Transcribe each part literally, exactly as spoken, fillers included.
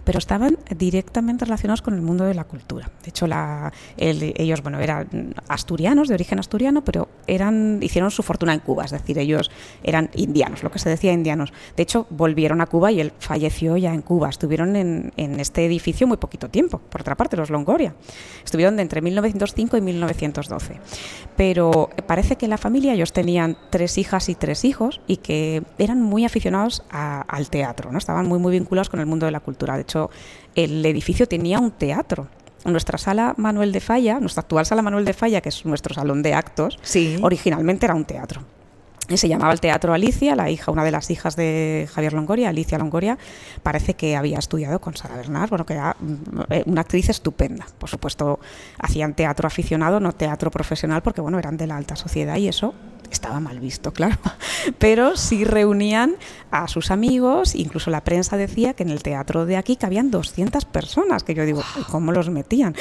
pero estaban directamente relacionados con el mundo de la cultura. De hecho, la, el, ellos bueno, eran asturianos, de origen asturiano, pero eran, hicieron su fortuna en Cuba, es decir, ellos eran indianos, lo que se decía indianos. De hecho, volvieron a Cuba y él falleció ya en Cuba. Estuvieron en, en este edificio muy poquito tiempo, por otra parte, los Longoria. Estuvieron de entre mil novecientos cinco y mil novecientos doce. Pero parece que la familia, ellos tenían tres hijas y tres hijos y que eran muy aficionados a, al teatro, ¿no? Estaban muy, muy vinculados con el mundo de la cultura. De hecho, el edificio tenía un teatro. Nuestra sala Manuel de Falla, nuestra actual sala Manuel de Falla, que es nuestro salón de actos, sí, originalmente era un teatro. Y se llamaba el Teatro Alicia, la hija, una de las hijas de Javier Longoria, Alicia Longoria, parece que había estudiado con Sara Bernard, bueno, que era una actriz estupenda. Por supuesto, hacían teatro aficionado, no teatro profesional, porque bueno, eran de la alta sociedad y eso estaba mal visto, claro. Pero sí reunían a sus amigos, incluso la prensa decía que en el teatro de aquí cabían doscientas personas, que yo digo, ¿cómo los metían?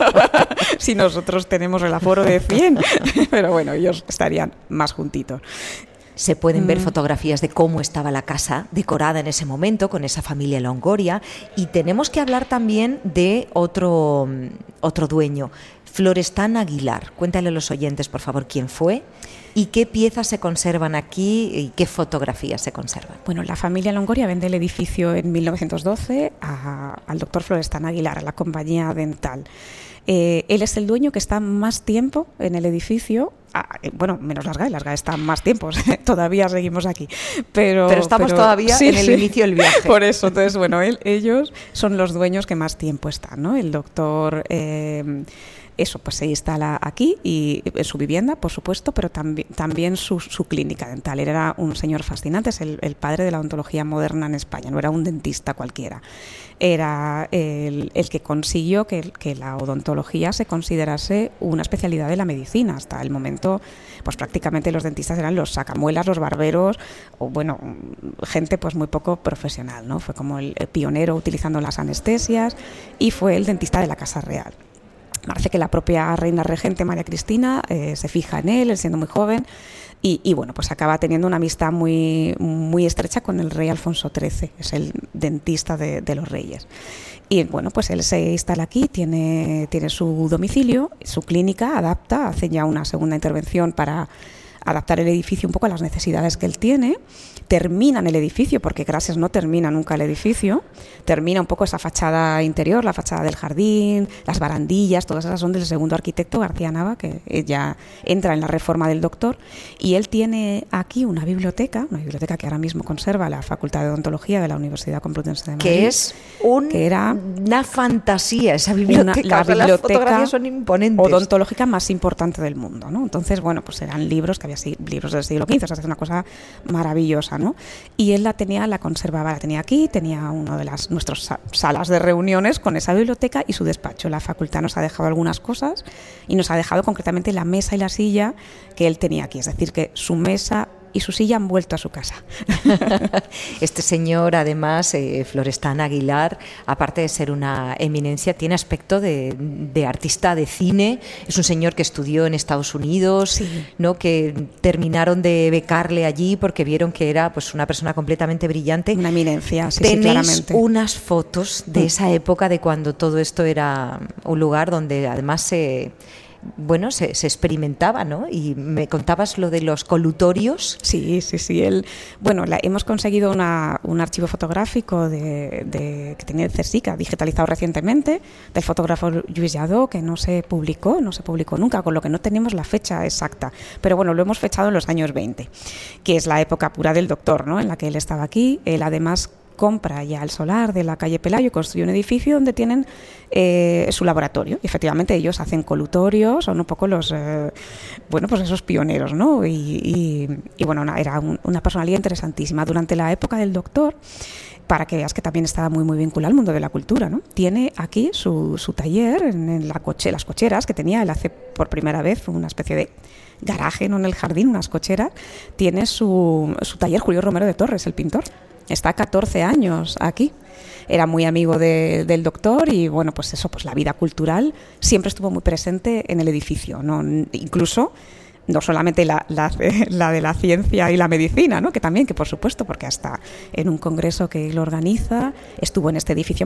Si nosotros tenemos el aforo de cien, pero bueno, ellos estarían más juntitos. Se pueden ver fotografías de cómo estaba la casa decorada en ese momento con esa familia Longoria, y tenemos que hablar también de otro, otro dueño, Florestán Aguilar. Cuéntale a los oyentes, por favor, quién fue y qué piezas se conservan aquí y qué fotografías se conservan. Bueno, la familia Longoria vende el edificio en mil novecientos doce a, al doctor Florestán Aguilar, a la compañía dental. Eh, él es el dueño que está más tiempo en el edificio. Ah, eh, bueno, menos las GAE, las GAE están más tiempos, todavía seguimos aquí. Pero, pero estamos pero, todavía sí, en el sí. inicio del viaje. Por eso, entonces, bueno, él, ellos son los dueños que más tiempo están, ¿no? El doctor... Eh, Eso, pues se instala aquí y en su vivienda, por supuesto, pero también, también su, su clínica dental. Él era un señor fascinante, es el, el padre de la odontología moderna en España, no era un dentista cualquiera. Era el, el que consiguió que, que la odontología se considerase una especialidad de la medicina. Hasta el momento, pues prácticamente los dentistas eran los sacamuelas, los barberos, o bueno, gente pues muy poco profesional, ¿no? Fue como el, el pionero utilizando las anestesias y fue el dentista de la Casa Real. Parece que la propia reina regente María Cristina eh, se fija en él, él siendo muy joven, y, y bueno, pues acaba teniendo una amistad muy, muy estrecha con el rey Alfonso trece, que es el dentista de, de los reyes. Y bueno, pues él se instala aquí, tiene, tiene su domicilio, su clínica, adapta, hace ya una segunda intervención para adaptar el edificio un poco a las necesidades que él tiene. Terminan el edificio, porque Grases no termina nunca el edificio, termina un poco esa fachada interior, la fachada del jardín, las barandillas, todas esas son del segundo arquitecto, García Nava, que ya entra en la reforma del doctor, y él tiene aquí una biblioteca, una biblioteca que ahora mismo conserva la Facultad de Odontología de la Universidad Complutense de Madrid. Que es un, que era una fantasía esa biblioteca, una, la biblioteca las fotografías son imponentes. Odontológica más importante del mundo, ¿no? Entonces, bueno, pues eran libros que había libros del siglo quince, o sea, es una cosa maravillosa, ¿no? Y él la tenía, la conservaba, la tenía aquí, tenía una de las nuestras salas de reuniones con esa biblioteca y su despacho. La facultad nos ha dejado algunas cosas y nos ha dejado concretamente la mesa y la silla que él tenía aquí, es decir, que su mesa y su silla han vuelto a su casa. Este señor, además, eh, Florestán Aguilar, aparte de ser una eminencia, tiene aspecto de, de artista de cine. Es un señor que estudió en Estados Unidos, sí, ¿no? Que terminaron de becarle allí porque vieron que era pues una persona completamente brillante. Una eminencia, sí, Tenéis sí, claramente. unas fotos de esa época, de cuando todo esto era un lugar donde además se... bueno, se, se experimentaba, ¿no? Y me contabas lo de los colutorios. Sí, sí, sí. El, bueno, la, hemos conseguido una, un archivo fotográfico de, de, que tenía el CSIC, digitalizado recientemente, del fotógrafo Lluís Lladó, que no se publicó, no se publicó nunca, con lo que no tenemos la fecha exacta. Pero bueno, lo hemos fechado en los años veinte, que es la época pura del doctor, ¿no? En la que él estaba aquí. Él además compra ya el solar de la calle Pelayo y construye un edificio donde tienen eh, su laboratorio. Y efectivamente ellos hacen colutorios, son un poco los, eh, bueno, pues esos pioneros, ¿no? Y, y, y bueno, una, era un, una personalidad interesantísima. Durante la época del doctor, para que veas que también estaba muy muy vinculado al mundo de la cultura, ¿no? Tiene aquí su, su taller en, en la coche, las cocheras que tenía. Él hace por primera vez una especie de garaje, no en el jardín, unas cocheras. Tiene su, su taller Julio Romero de Torres, el pintor. Está catorce años aquí. Era muy amigo de, del doctor y, bueno, pues eso, pues la vida cultural siempre estuvo muy presente en el edificio, ¿no? Incluso no solamente la, la, la de la ciencia y la medicina, ¿no? Que también, que por supuesto, porque hasta en un congreso que él organiza estuvo en este edificio